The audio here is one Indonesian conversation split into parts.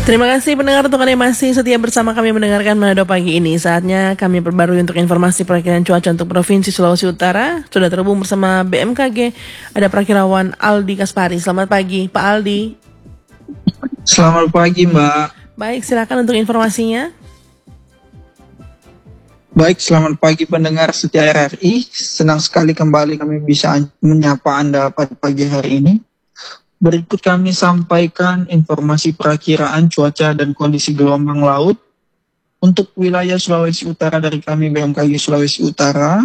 Terima kasih pendengar untuk Anda yang masih setia bersama kami mendengarkan Manado Pagi ini. Saatnya kami perbarui untuk informasi perakiraan cuaca untuk Provinsi Sulawesi Utara. Sudah terhubung bersama BMKG, ada perakirawan Aldi Kaspari. Selamat pagi, Pak Aldi. Selamat pagi, Mbak. Baik, silakan untuk informasinya. Baik, selamat pagi pendengar setia RRI. Senang sekali kembali kami bisa menyapa Anda pada pagi hari ini. Berikut kami sampaikan informasi perakiraan cuaca dan kondisi gelombang laut untuk wilayah Sulawesi Utara dari kami BMKG Sulawesi Utara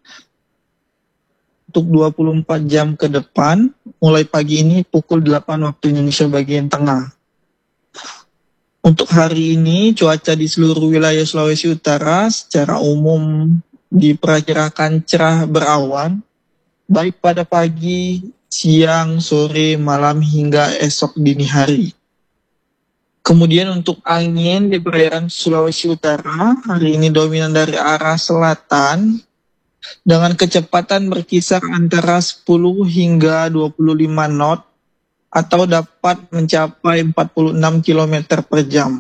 untuk 24 jam ke depan, mulai pagi ini pukul 8 waktu Indonesia bagian tengah. Untuk hari ini, cuaca di seluruh wilayah Sulawesi Utara secara umum diperkirakan cerah berawan, baik pada pagi, siang, sore, malam, hingga esok dini hari. Kemudian untuk angin di perairan Sulawesi Utara, hari ini dominan dari arah selatan, dengan kecepatan berkisar antara 10 hingga 25 knot, atau dapat mencapai 46 km per jam.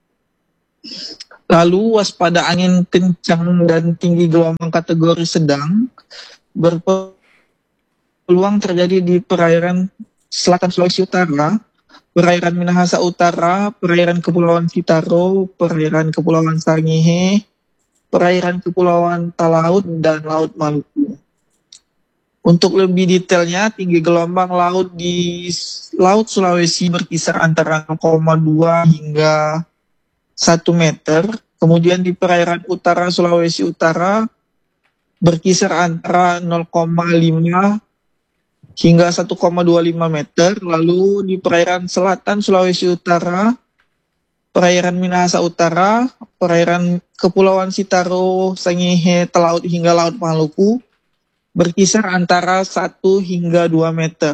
Lalu waspada angin kencang dan tinggi gelombang kategori sedang berpeluang terjadi di perairan selatan Sulawesi Utara, perairan Minahasa Utara, perairan Kepulauan Sitaro, perairan Kepulauan Sangihe, perairan Kepulauan Talaut, dan Laut Maluku. Untuk lebih detailnya, tinggi gelombang laut di Laut Sulawesi berkisar antara 0,2 hingga 1 meter. Kemudian di perairan utara Sulawesi Utara berkisar antara 0,5 hingga 1,25 meter. Lalu di perairan selatan Sulawesi Utara, perairan Minahasa Utara, perairan Kepulauan Sitaro, Sangihe, Talaut, hingga Laut Maluku berkisar antara 1 hingga 2 meter.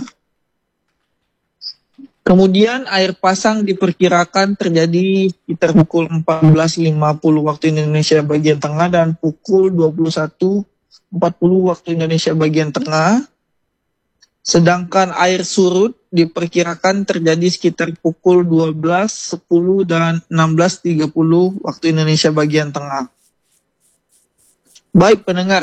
Kemudian air pasang diperkirakan terjadi sekitar pukul 14.50 waktu Indonesia bagian tengah dan pukul 21.40 waktu Indonesia bagian tengah. Sedangkan air surut diperkirakan terjadi sekitar pukul 12.10 dan 16.30 waktu Indonesia bagian tengah. Baik pendengar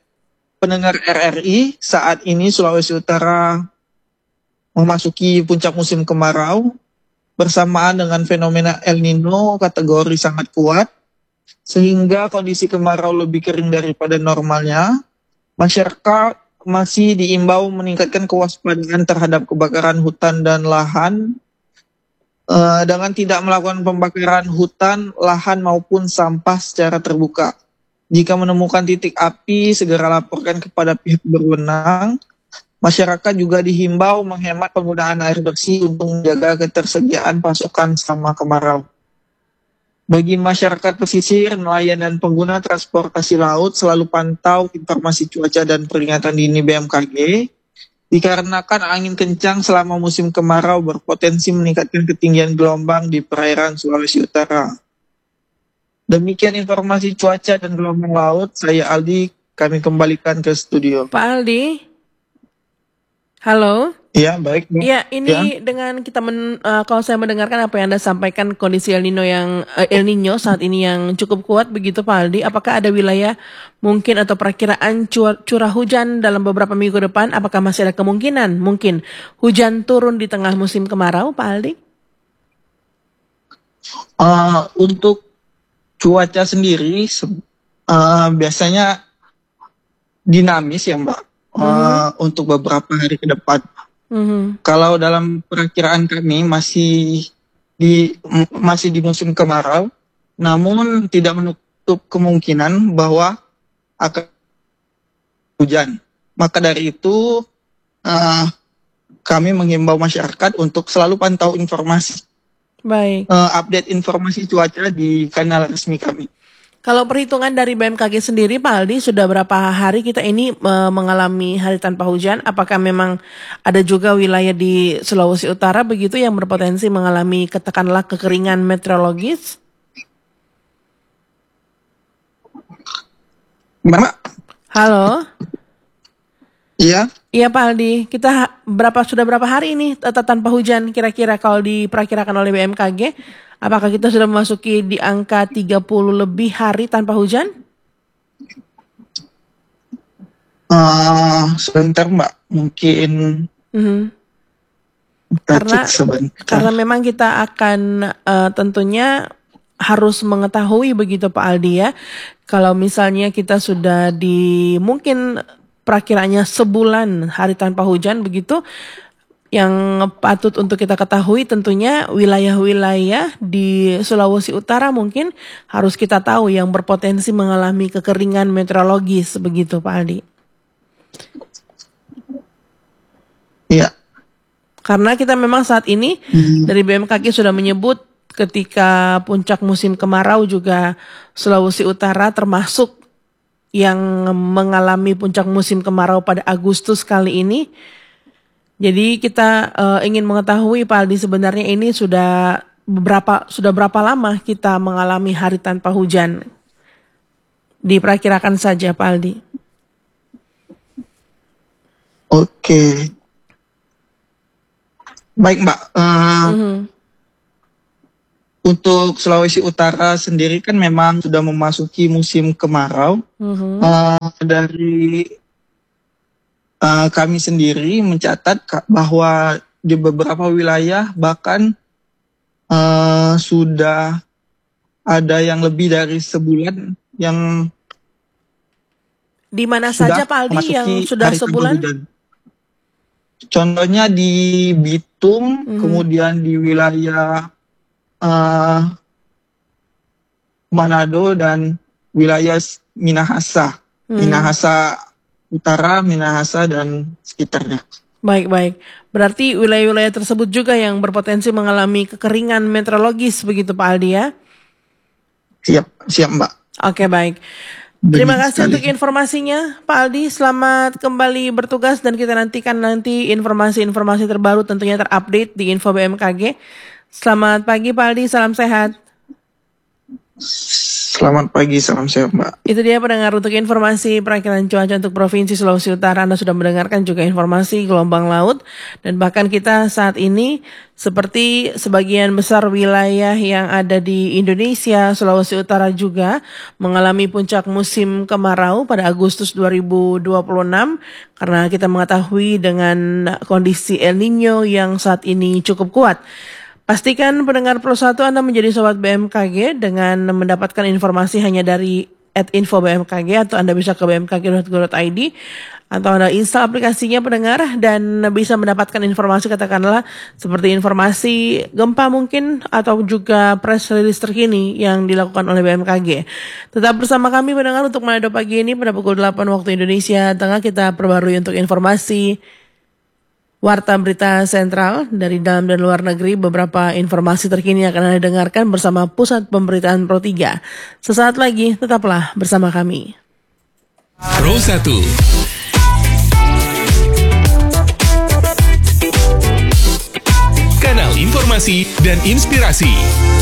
RRI, saat ini Sulawesi Utara memasuki puncak musim kemarau bersamaan dengan fenomena El Nino kategori sangat kuat, sehingga kondisi kemarau lebih kering daripada normalnya. Masyarakat masih diimbau meningkatkan kewaspadaan terhadap kebakaran hutan dan lahan dengan tidak melakukan pembakaran hutan, lahan maupun sampah secara terbuka. Jika menemukan titik api, segera laporkan kepada pihak berwenang. Masyarakat juga dihimbau menghemat penggunaan air bersih untuk menjaga ketersediaan pasokan selama kemarau. Bagi masyarakat pesisir, nelayan dan pengguna transportasi laut selalu pantau informasi cuaca dan peringatan dini BMKG, dikarenakan angin kencang selama musim kemarau berpotensi meningkatkan ketinggian gelombang di perairan Sulawesi Utara. Demikian informasi cuaca dan gelombang laut. Saya Aldi, kami kembalikan ke studio. Pak Aldi, halo. Ya, baik. Ya, ini dengan kita kalau saya mendengarkan apa yang Anda sampaikan, kondisi El Nino saat ini yang cukup kuat begitu Pak Aldi. Apakah ada wilayah mungkin atau perakiraan curah hujan dalam beberapa minggu depan? Apakah masih ada kemungkinan mungkin hujan turun di tengah musim kemarau, Pak Aldi? Untuk cuaca sendiri biasanya dinamis ya Mbak, untuk beberapa hari ke depan. Kalau dalam perakiraan kami masih di musim kemarau, namun tidak menutup kemungkinan bahwa akan hujan. Maka dari itu kami menghimbau masyarakat untuk selalu pantau informasi. Baik. Update informasi cuaca di kanal resmi kami. Kalau perhitungan dari BMKG sendiri, Pak Aldi, sudah berapa hari kita ini mengalami hari tanpa hujan? Apakah memang ada juga wilayah di Sulawesi Utara begitu yang berpotensi mengalami katakanlah kekeringan meteorologis? Mbak? Halo? Iya, Iya Pak Aldi, kita sudah berapa hari ini tanpa hujan kira-kira kalau diperkirakan oleh BMKG? Apakah kita sudah memasuki di angka 30 lebih hari tanpa hujan? sebentar Mbak, mungkin Mhm. kita Karena cek sebentar. karena memang kita akan tentunya harus mengetahui begitu Pak Aldi ya. Kalau misalnya kita sudah di mungkin perakiraannya sebulan hari tanpa hujan begitu, yang patut untuk kita ketahui tentunya wilayah-wilayah di Sulawesi Utara mungkin harus kita tahu yang berpotensi mengalami kekeringan meteorologis begitu Pak Aldi. Iya. Karena kita memang saat ini dari BMKG sudah menyebut ketika puncak musim kemarau juga Sulawesi Utara termasuk yang mengalami puncak musim kemarau pada Agustus kali ini. Jadi kita ingin mengetahui Pak Aldi sebenarnya ini sudah berapa lama kita mengalami hari tanpa hujan? Diperkirakan saja Pak Aldi. Oke. Baik Mbak, untuk Sulawesi Utara sendiri kan memang sudah memasuki musim kemarau. Dari kami sendiri mencatat bahwa di beberapa wilayah bahkan sudah ada yang lebih dari sebulan yang Di mana sudah saja Pak Aldi yang memasuki sudah hari tanpa sebulan? hujan. Contohnya di Bitung, kemudian di wilayah Manado dan wilayah Minahasa. Minahasa Utara, Minahasa dan sekitarnya. Baik. Berarti wilayah-wilayah tersebut juga yang berpotensi mengalami kekeringan meteorologis begitu Pak Aldi ya? Siap Mbak. Oke, baik. Terima kasih untuk informasinya Pak Aldi. Selamat kembali bertugas dan kita nantikan informasi-informasi terbaru tentunya terupdate di Info BMKG. Selamat pagi Pak Aldi, salam sehat. Selamat pagi, salam sehat Mbak. Itu dia pendengar untuk informasi perakiran cuaca untuk Provinsi Sulawesi Utara. Anda sudah mendengarkan juga informasi gelombang laut. Dan bahkan kita saat ini seperti sebagian besar wilayah yang ada di Indonesia, Sulawesi Utara juga mengalami puncak musim kemarau pada Agustus 2026. Karena kita mengetahui dengan kondisi El Nino yang saat ini cukup kuat. Pastikan pendengar Pro 1 Anda menjadi sobat BMKG dengan mendapatkan informasi hanya dari @info_bmkg atau Anda bisa ke bmkg.go.id atau Anda install aplikasinya pendengar dan bisa mendapatkan informasi katakanlah seperti informasi gempa mungkin atau juga press release terkini yang dilakukan oleh BMKG. Tetap bersama kami pendengar untuk Manado pagi ini pada pukul 8 waktu Indonesia Tengah kita perbarui untuk informasi Warta Berita Sentral dari dalam dan luar negeri, beberapa informasi terkini akan Anda dengarkan bersama Pusat Pemberitaan Pro 3. Sesaat lagi, tetaplah bersama kami. Pro 1. Kanal informasi dan inspirasi.